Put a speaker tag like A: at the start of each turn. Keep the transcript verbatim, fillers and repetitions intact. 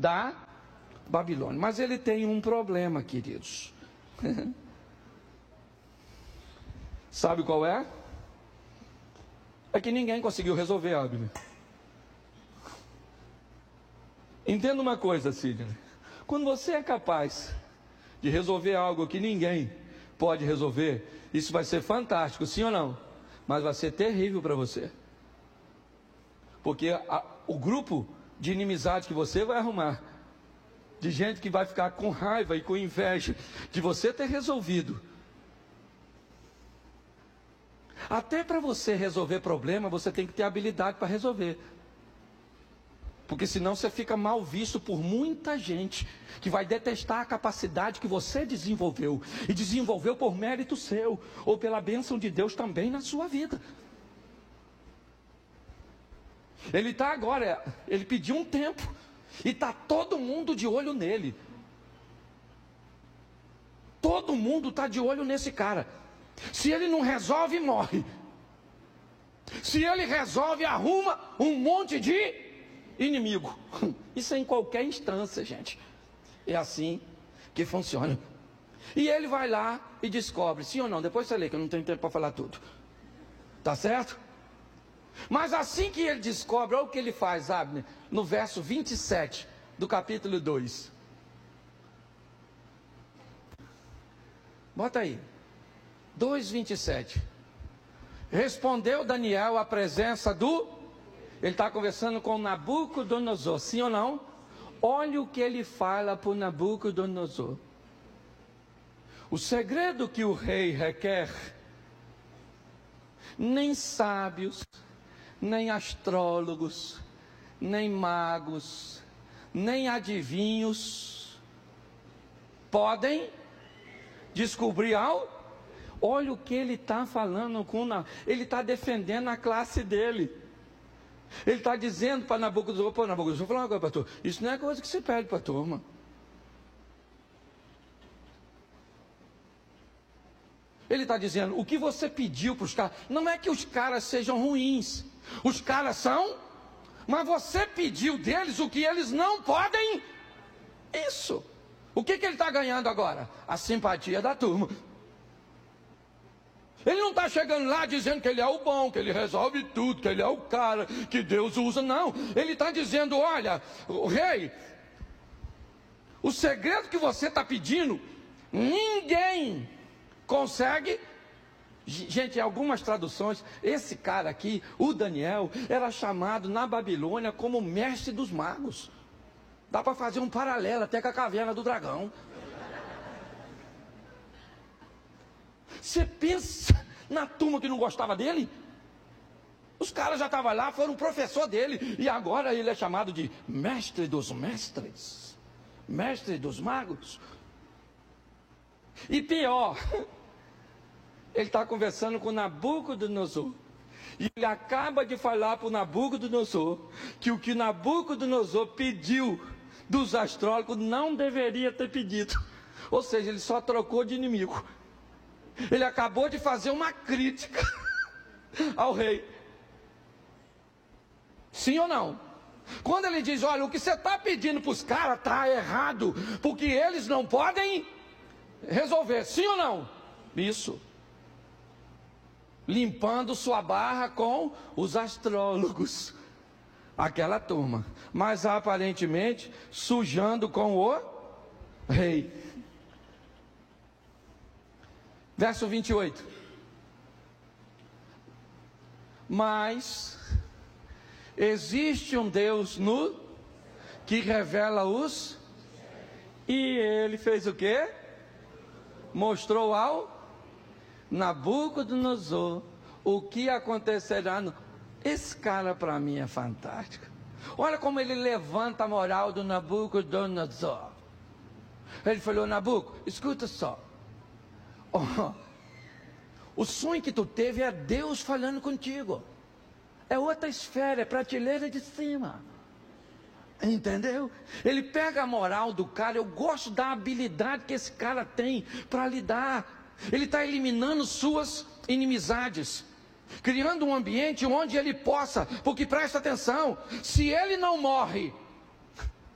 A: da Babilônia. Mas ele tem um problema, queridos. Sabe qual é? É que ninguém conseguiu resolver, Abner. Entenda uma coisa, Sidney. Quando você é capaz de resolver algo que ninguém pode resolver, isso vai ser fantástico, sim ou não? Mas vai ser terrível para você. Porque a, o grupo de inimizade que você vai arrumar, de gente que vai ficar com raiva e com inveja de você ter resolvido. Até para você resolver problema, você tem que ter habilidade para resolver. Porque senão você fica mal visto por muita gente que vai detestar a capacidade que você desenvolveu. E desenvolveu por mérito seu, ou pela bênção de Deus também na sua vida. Ele está agora, ele pediu um tempo, e está todo mundo de olho nele. Todo mundo está de olho nesse cara. Se ele não resolve, morre. Se ele resolve, arruma um monte de inimigo. Isso é em qualquer instância, gente. É assim que funciona. E ele vai lá e descobre, sim ou não? Depois você lê, que eu não tenho tempo para falar tudo. Tá certo? Mas assim que ele descobre, olha o que ele faz, Abner, no verso vinte e sete do capítulo dois. Bota aí. dois, vinte e sete. Respondeu Daniel à presença do... Ele está conversando com Nabucodonosor, sim ou não? Olha o que ele fala para o Nabucodonosor. O segredo que o rei requer, nem sábios, nem astrólogos, nem magos, nem adivinhos podem descobrir algo. Olha o que ele está falando com na... ele está defendendo a classe dele. Ele está dizendo para Nabucodonosor, pô, Nabucodonosor, vou falar uma coisa, pastor, isso não é coisa que se pede para a turma. Ele está dizendo, o que você pediu para os caras, não é que os caras sejam ruins, os caras são, mas você pediu deles o que eles não podem. Isso. O que, que ele está ganhando agora? A simpatia da turma. Ele não está chegando lá dizendo que ele é o bom, que ele resolve tudo, que ele é o cara que Deus usa, não. Ele está dizendo, olha, o rei, o segredo que você está pedindo, ninguém consegue. Gente, em algumas traduções, esse cara aqui, o Daniel, era chamado na Babilônia como mestre dos magos. Dá para fazer um paralelo até com a caverna do dragão. Você pensa na turma que não gostava dele? Os caras já estavam lá, foram professor dele, e agora ele é chamado de mestre dos mestres, mestre dos magos. E pior, ele está conversando com Nabucodonosor, e ele acaba de falar para o Nabucodonosor que o que Nabucodonosor pediu dos astrólogos não deveria ter pedido. Ou seja, ele só trocou de inimigo. Ele acabou de fazer uma crítica ao rei. Sim ou não? Quando ele diz, olha, o que você está pedindo para os caras está errado, porque eles não podem resolver. Sim ou não? Isso. Limpando sua barra com os astrólogos. Aquela turma. Mas aparentemente sujando com o rei. Verso vinte e oito. Mas existe um Deus nu que revela os... E ele fez o quê? Mostrou ao Nabucodonosor o que acontecerá. No... Esse cara para mim é fantástico. Olha como ele levanta a moral do Nabucodonosor. Ele falou, Nabuco, escuta só. Oh, o sonho que tu teve é Deus falando contigo. É outra esfera, é prateleira de cima. Entendeu? Ele pega a moral do cara. Eu gosto da habilidade que esse cara tem para lidar. Ele está eliminando suas inimizades, criando um ambiente onde ele possa, porque presta atenção, se ele não morre